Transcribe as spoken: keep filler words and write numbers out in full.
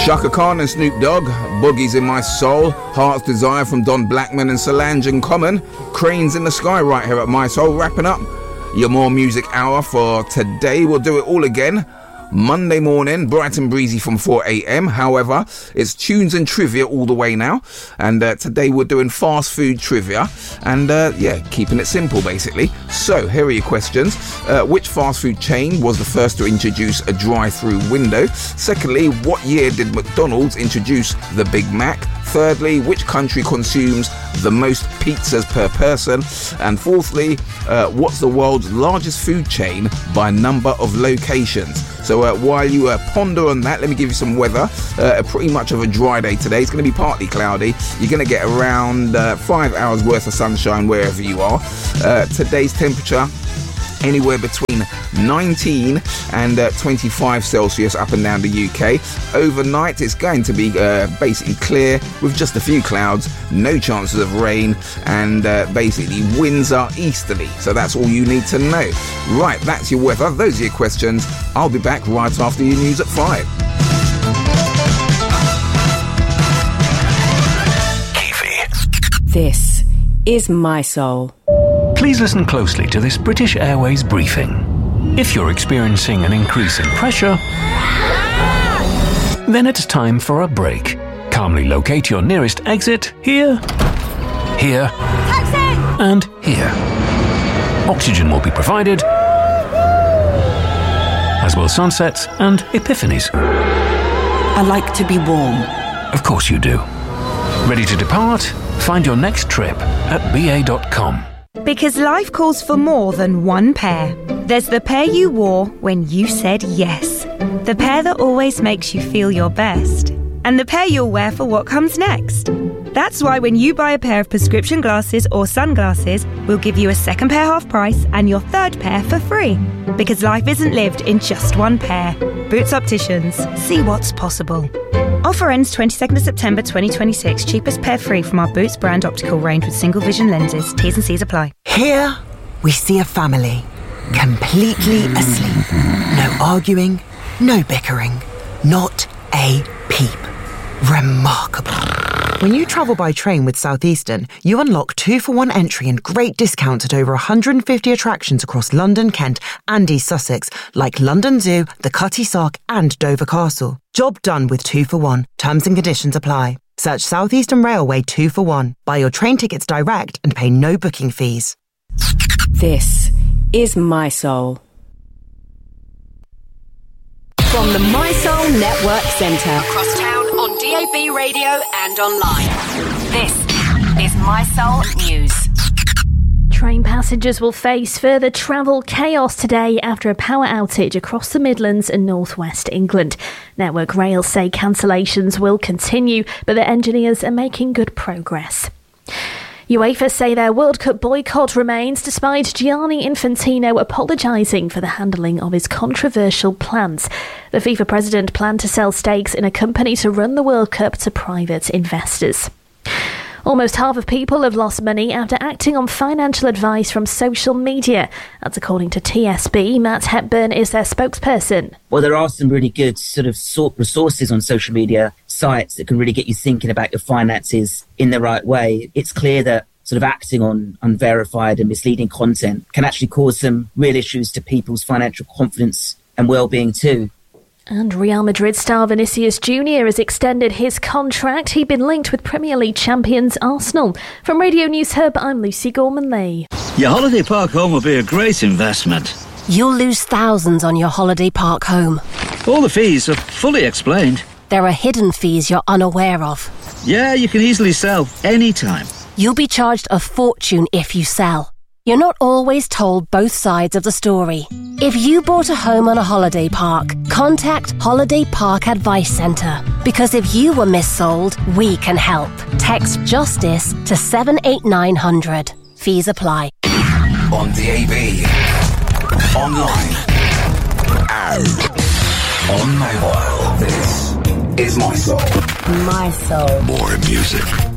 Chaka Khan and Snoop Dogg, Boogie's in My Soul, Heart's Desire from Don Blackman and Solange and Common, Cranes in the Sky right here at My Soul. Wrapping up your More Music Hour for today. We'll do it all again Monday morning, bright and breezy from four a.m. However, it's tunes and trivia all the way now. And uh, today we're doing fast food trivia. And uh, yeah, keeping it simple basically. So here are your questions. Uh, which fast food chain was the first to introduce a drive-through window? Secondly, what year did McDonald's introduce the Big Mac? Thirdly, which country consumes the most pizzas per person? And fourthly, uh, what's the world's largest food chain by number of locations? So uh, while you uh, ponder on that, let me give you some weather. Uh, pretty much of a dry day today. It's going to be partly cloudy. You're going to get around uh, five hours worth of sunshine wherever you are. Uh, today's temperature, anywhere between nineteen and uh, twenty-five Celsius up and down the U K. Overnight it's going to be uh, basically clear with just a few clouds, no chances of rain, and uh, basically winds are easterly. So that's all you need to know. Right, that's your weather. Those are your questions. I'll be back right after your news at five. Kiwi. This is My Soul. Please listen closely to this British Airways briefing. If you're experiencing an increase in pressure, then it's time for a break. Calmly locate your nearest exit here, here, Taxi! and here. Oxygen will be provided, as will sunsets and epiphanies. I like to be warm. Of course you do. Ready to depart? Find your next trip at b a dot com. Because life calls for more than one pair. There's the pair you wore when you said yes. The pair that always makes you feel your best. And the pair you'll wear for what comes next. That's why when you buy a pair of prescription glasses or sunglasses, we'll give you a second pair half price and your third pair for free. Because life isn't lived in just one pair. Boots Opticians. See what's possible. Offer ends twenty-second of September twenty twenty-six. Cheapest pair free from our Boots brand optical range with single vision lenses. T's and C's apply. Here we see a family completely asleep. No arguing, no bickering, not a peep. Remarkable. When you travel by train with Southeastern, you unlock two for one entry and great discounts at over one hundred fifty attractions across London, Kent and East Sussex, like London Zoo, the Cutty Sark and Dover Castle. Job done with two for one. Terms and conditions apply. Search Southeastern Railway two for one. Buy your train tickets direct and pay no booking fees. This is My Soul. From the My Soul Network Centre. Across town on D A B radio and online. This is My Soul News. Train passengers will face further travel chaos today after a power outage across the Midlands and North West England. Network Rail say cancellations will continue, but their engineers are making good progress. UEFA say their World Cup boycott remains despite Gianni Infantino apologising for the handling of his controversial plans. The FIFA president planned to sell stakes in a company to run the World Cup to private investors. Almost half of people have lost money after acting on financial advice from social media. That's according to T S B. Matt Hepburn is their spokesperson. Well, there are some really good sort of resources on social media sites that can really get you thinking about your finances in the right way. It's clear that sort of acting on unverified and misleading content can actually cause some real issues to people's financial confidence and well-being too. And Real Madrid star Vinicius Junior has extended his contract. He'd been linked with Premier League champions Arsenal. From Radio News Hub, I'm Lucy Gorman-Lee. Your holiday park home will be a great investment. You'll lose thousands on your holiday park home. All the fees are fully explained. There are hidden fees you're unaware of. Yeah, you can easily sell anytime. You'll be charged a fortune if you sell. You're not always told both sides of the story. If you bought a home on a holiday park, contact Holiday Park Advice Centre. Because if you were missold, we can help. Text JUSTICE to seven eight nine hundred. Fees apply. On D A B, online, and on mobile. This is My Soul. My Soul. More music.